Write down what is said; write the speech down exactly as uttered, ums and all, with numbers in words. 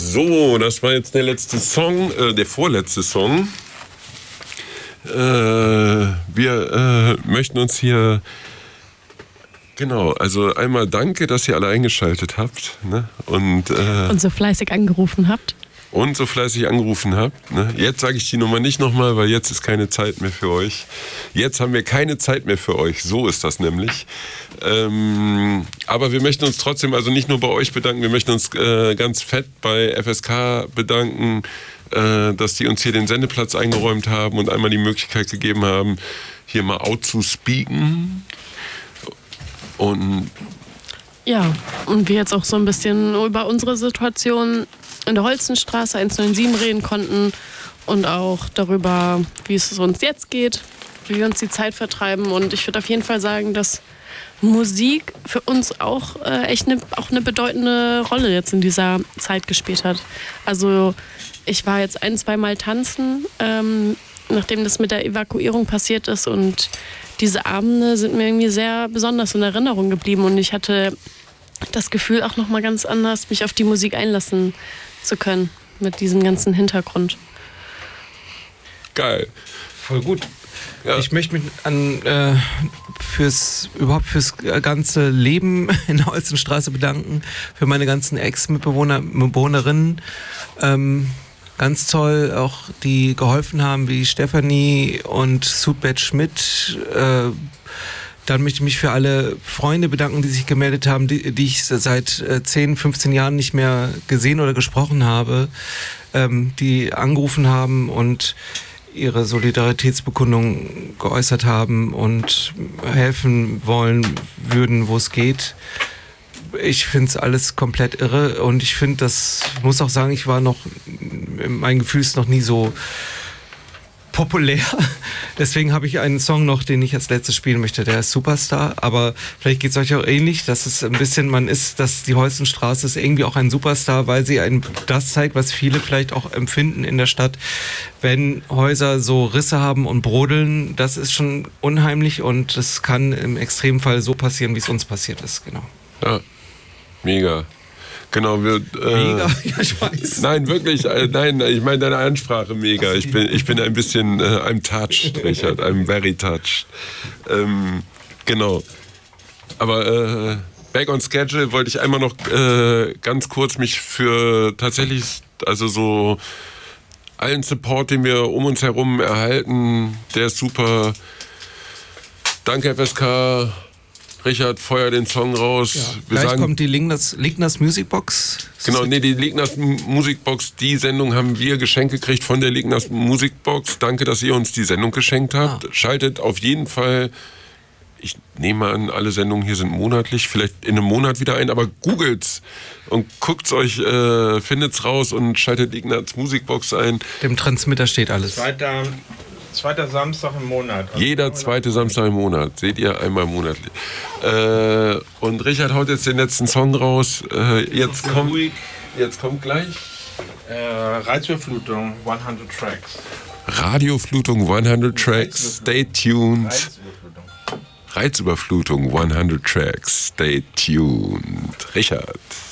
So, das war jetzt der letzte Song, äh, der vorletzte Song. Äh, wir äh, möchten uns hier, genau, also einmal danke, dass ihr alle eingeschaltet habt, ne? und, äh, und so fleißig angerufen habt. Und so fleißig angerufen habt. Ne? Jetzt sage ich die Nummer nicht nochmal, weil jetzt ist keine Zeit mehr für euch. Jetzt haben wir keine Zeit mehr für euch. So ist das nämlich. Ähm, aber wir möchten uns trotzdem, also nicht nur bei euch bedanken, wir möchten uns äh, ganz fett bei F S K bedanken, äh, dass die uns hier den Sendeplatz eingeräumt haben und einmal die Möglichkeit gegeben haben, hier mal out zu speaken. Und ja, und wir jetzt auch so ein bisschen über unsere Situation in der Holzenstraße eins neun sieben reden konnten und auch darüber, wie es uns jetzt geht, wie wir uns die Zeit vertreiben. Und ich würde auf jeden Fall sagen, dass Musik für uns auch äh, echt eine, auch eine bedeutende Rolle jetzt in dieser Zeit gespielt hat. Also ich war jetzt ein, zwei Mal tanzen, ähm, nachdem das mit der Evakuierung passiert ist, und diese Abende sind mir irgendwie sehr besonders in Erinnerung geblieben, und ich hatte das Gefühl, auch nochmal ganz anders mich auf die Musik einlassen zu können, mit diesem ganzen Hintergrund. Geil. Voll gut. Ja. Ich möchte mich an, äh, fürs, überhaupt fürs ganze Leben in der Holzenstraße bedanken, für meine ganzen Ex-Mitbewohner, Mitbewohnerinnen. Ähm, ganz toll, auch die geholfen haben, wie Stefanie und Sudbeth Schmidt. Äh, Dann möchte ich mich für alle Freunde bedanken, die sich gemeldet haben, die, die ich seit zehn, fünfzehn Jahren nicht mehr gesehen oder gesprochen habe, ähm, die angerufen haben und ihre Solidaritätsbekundung geäußert haben und helfen wollen würden, wo es geht. Ich finde es alles komplett irre, und ich finde, das muss auch sagen, ich war noch, mein Gefühl ist noch nie so populär. Deswegen habe ich einen Song noch, den ich als letztes spielen möchte, der ist Superstar, aber vielleicht geht es euch auch ähnlich, dass es ein bisschen, man ist, dass die Holzenstraße ist irgendwie auch ein Superstar, weil sie ein, das zeigt, was viele vielleicht auch empfinden in der Stadt, wenn Häuser so Risse haben und brodeln, das ist schon unheimlich, und es kann im Extremfall so passieren, wie es uns passiert ist, genau. Ja, mega. Genau, wir, äh, mega, ja, ich weiß. Nein, wirklich, äh, nein, ich meine deine Ansprache mega. Ich bin, ich bin ein bisschen, äh, I'm touched, Richard, I'm very touched. Ähm, genau. Aber äh, back on schedule wollte ich einmal noch äh, ganz kurz mich für tatsächlich, also so allen Support, den wir um uns herum erhalten, der ist super. Danke F S K. Richard, feuer den Song raus. Ja, wir gleich sagen, kommt die Lignas, Lignas Musicbox. Genau, nee, die Lignas Musikbox, die Sendung haben wir geschenkt gekriegt von der Lignas Musikbox. Danke, dass ihr uns die Sendung geschenkt habt. Ah. Schaltet auf jeden Fall, ich nehme an, alle Sendungen hier sind monatlich, vielleicht in einem Monat wieder ein, aber googelt's und guckt's euch, äh, findet's raus und schaltet Lignas Musikbox ein. Dem Transmitter steht alles. Zweiter, zweiter Samstag im Monat. Also Jeder zweite Samstag im Monat, seht ihr, einmal monatlich. Äh, und Richard haut jetzt den letzten Song raus. Äh, jetzt, kommt, jetzt kommt gleich äh, Reizüberflutung, hundert Tracks. Radioflutung, hundert Tracks, stay tuned. Reizüberflutung. Reizüberflutung, hundert Tracks, stay tuned. Richard.